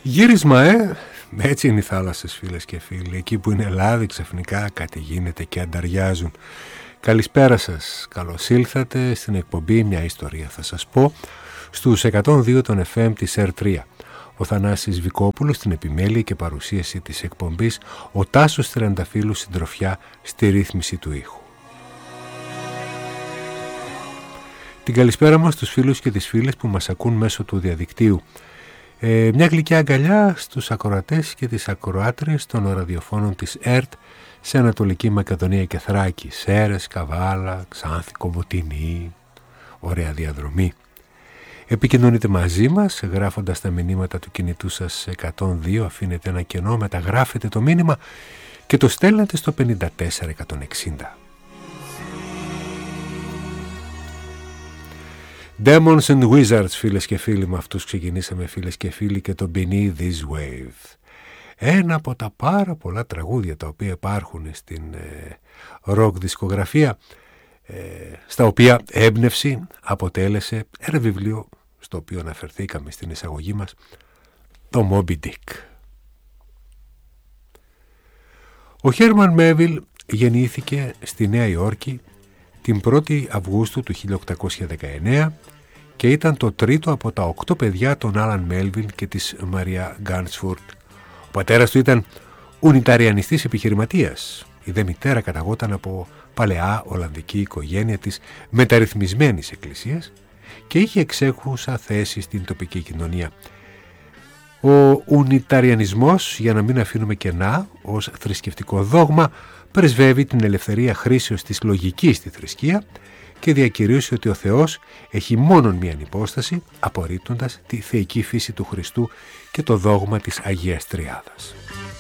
Γύρισμα, έτσι είναι οι θάλασσες, φίλες και φίλοι. Εκεί που είναι λάδι ξαφνικά κάτι γίνεται και ανταριάζουν. Καλησπέρα σας, καλώς ήλθατε στην εκπομπή «Μια ιστορία θα σας πω» στους 102 των FM της R3. Ο Θανάσης Βικόπουλος στην επιμέλεια και παρουσίαση της εκπομπής, ο Τάσος Τριανταφύλου συντροφιά στη ρύθμιση του ήχου. Την καλησπέρα μας στους φίλους και τις φίλες που μας ακούν μέσω του διαδικτύου. Μια γλυκιά αγκαλιά στους ακροατές και τις ακροάτριες των ραδιοφώνων της ΕΡΤ σε Ανατολική Μακεδονία και Θράκη, Σέρες, Καβάλα, Ξάνθη, Κομοτηνή, ωραία διαδρομή. Επικοινωνείτε μαζί μας γράφοντας τα μηνύματα του κινητού σας 102, αφήνετε ένα κενό, μεταγράφετε το μήνυμα και το στέλνετε στο 54160. Demons and Wizards, φίλες και φίλοι, με αυτούς ξεκινήσαμε, φίλες και φίλοι, και το Beneath This Wave. Ένα από τα πάρα πολλά τραγούδια τα οποία υπάρχουν στην ροκ δισκογραφία, στα οποία έμπνευση αποτέλεσε ένα βιβλίο στο οποίο αναφερθήκαμε στην εισαγωγή μας, το Moby Dick. Ο Χέρμαν Μέλβιλ γεννήθηκε στη Νέα Υόρκη την 1η Αυγούστου του 1819 και ήταν το τρίτο από τα 8 παιδιά των Άλαν Μέλβιλ και της Μαρία Γκάνσφουρτ. Ο πατέρας του ήταν ουνιταριανιστής επιχειρηματίας. Η δε μητέρα καταγόταν από παλαιά Ολλανδική οικογένεια της μεταρρυθμισμένης εκκλησίας και είχε εξέχουσα θέση στην τοπική κοινωνία. Ο ουνιταριανισμός, για να μην αφήνουμε κενά, ως θρησκευτικό δόγμα, πρεσβεύει την ελευθερία χρήσεως της λογικής στη θρησκεία και διακηρύσει ότι ο Θεός έχει μόνον μία υπόσταση, απορρίπτοντας τη θεϊκή φύση του Χριστού και το δόγμα της Αγίας Τριάδας.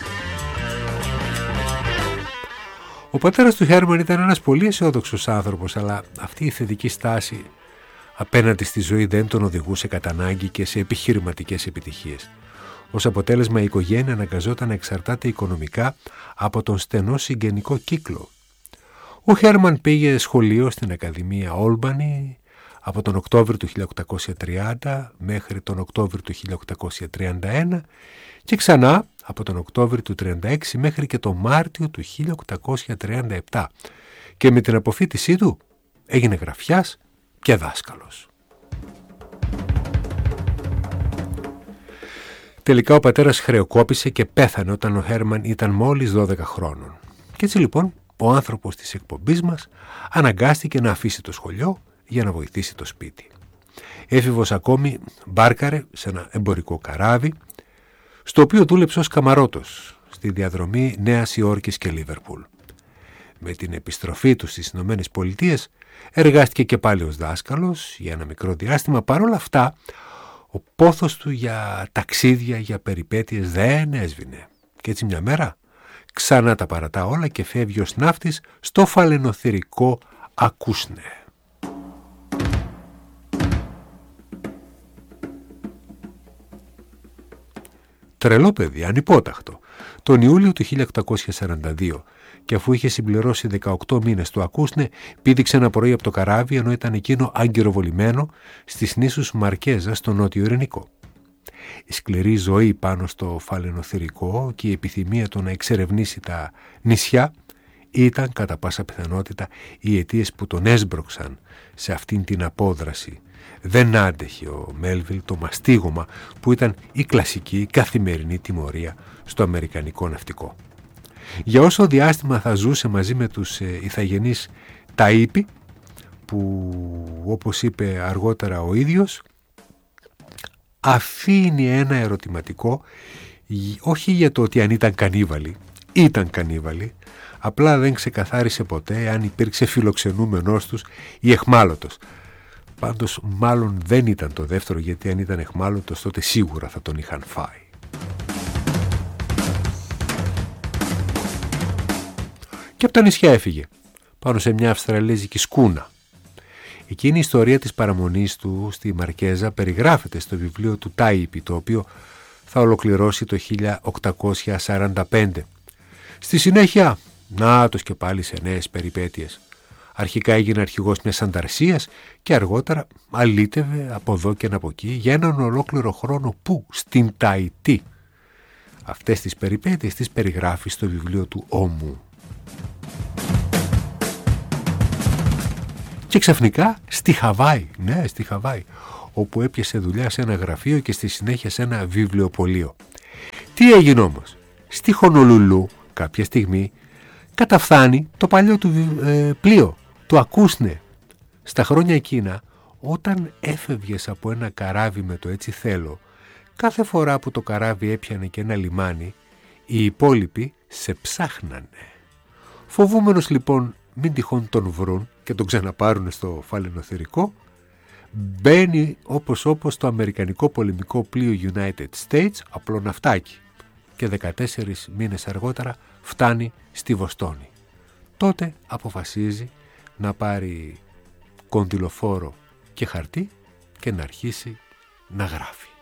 Ο πατέρας του Χέρμαν ήταν ένας πολύ αισιόδοξος άνθρωπος, αλλά αυτή η θετική στάση απέναντι στη ζωή δεν τον οδηγούσε κατά ανάγκη και σε επιχειρηματικές επιτυχίες. Ως αποτέλεσμα, η οικογένεια αναγκαζόταν να εξαρτάται οικονομικά από τον στενό συγγενικό κύκλο. Ο Χέρμαν πήγε σχολείο στην Ακαδημία Όλμπανι από τον Οκτώβριο του 1830 μέχρι τον Οκτώβριο του 1831 και ξανά από τον Οκτώβριο του 1836 μέχρι και τον Μάρτιο του 1837 και με την αποφοίτησή του έγινε γραφιάς και δάσκαλος. Τελικά ο πατέρας χρεοκόπησε και πέθανε όταν ο Χέρμαν ήταν μόλις 12 χρόνων. Και έτσι λοιπόν ο άνθρωπος της εκπομπής μας αναγκάστηκε να αφήσει το σχολείο για να βοηθήσει το σπίτι. Έφηβος ακόμη μπάρκαρε σε ένα εμπορικό καράβι, στο οποίο δούλεψε ως καμαρότος στη διαδρομή Νέας Υόρκης και Λίβερπουλ. Με την επιστροφή του στις Ηνωμένες Πολιτείες εργάστηκε και πάλι ως δάσκαλος για ένα μικρό διάστημα. Παρόλα αυτά, ο πόθος του για ταξίδια, για περιπέτειες δεν έσβηνε. Και έτσι μια μέρα ξανά τα παρατά όλα και φεύγει ως ναύτης στο φαλαινοθυρικό Ακούσνε. Τρελό παιδί, ανυπόταχτο. Τον Ιούλιο του 1842, και αφού είχε συμπληρώσει 18 μήνες το Ακούσνε, πήδηξε ένα πρωί από το καράβι, ενώ ήταν εκείνο αγκυροβολημένο στις νήσους Μαρκέζα στο Νότιο Ειρηνικό. Η σκληρή ζωή πάνω στο φαλαινοθυρικό και η επιθυμία του να εξερευνήσει τα νησιά ήταν κατά πάσα πιθανότητα οι αιτίες που τον έσμπρωξαν σε αυτήν την απόδραση. Δεν άντεχε ο Μέλβιλ το μαστίγωμα που ήταν η κλασική καθημερινή τιμωρία στο αμερικανικό ναυτικό. Για όσο διάστημα θα ζούσε μαζί με τους ηθαγενείς Ταΐπη, που όπως είπε αργότερα ο ίδιος, αφήνει ένα ερωτηματικό, όχι για το ότι αν ήταν κανίβαλοι, απλά δεν ξεκαθάρισε ποτέ αν υπήρξε φιλοξενούμενός τους ή εχμάλωτος. Πάντως μάλλον δεν ήταν το δεύτερο, γιατί αν ήταν εχμάλωτος τότε σίγουρα θα τον είχαν φάει. Και από τα νησιά έφυγε πάνω σε μια αυστραλέζικη σκούνα. Εκείνη η ιστορία της παραμονής του στη Μαρκέζα περιγράφεται στο βιβλίο του Τάιπη, το οποίο θα ολοκληρώσει το 1845. Στη συνέχεια, νάτος και πάλι σε νέες περιπέτειες. Αρχικά έγινε αρχηγός μιας ανταρσίας και αργότερα αλήτευε από εδώ και από εκεί για έναν ολόκληρο χρόνο. Πού? Στην Ταϊτή, Αυτές τις περιπέτειες τις περιγράφει στο βιβλίο του «Όμου». Και ξαφνικά στη Χαβάη, ναι, στη Χαβάη, όπου έπιασε δουλειά σε ένα γραφείο και στη συνέχεια σε ένα βιβλιοπωλείο. Τι έγινε όμως? Στη Χονολουλού κάποια στιγμή καταφθάνει το παλιό του πλοίο, το Ακούσνε. Στα χρόνια εκείνα, όταν έφευγες από ένα καράβι με το «Έτσι θέλω», κάθε φορά που το καράβι έπιανε και ένα λιμάνι, οι υπόλοιποι σε ψάχνανε. Φοβούμενος λοιπόν μην τυχόν τον βρουν και τον ξαναπάρουν στο φαλαινοθερικό, μπαίνει όπως το αμερικανικό πολεμικό πλοίο United States, απλό ναυτάκι, και 14 μήνες αργότερα φτάνει στη Βοστόνη. Τότε αποφασίζει να πάρει κονδυλοφόρο και χαρτί και να αρχίσει να γράφει.